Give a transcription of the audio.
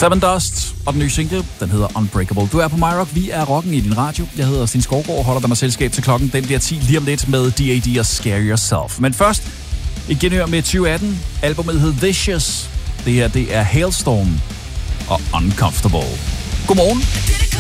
Seven Dust og den nye single, den hedder Unbreakable. Du er på MyRock, vi er rocken i din radio. Jeg hedder Sten Skovgaard og holder dig med selskab til klokken. Den bliver 10 lige om lidt med D.A.D. og Scare Yourself. Men først, et genhør med 2018. Albumet hed Vicious. Det her, det er Hailstorm og Uncomfortable. Godmorgen.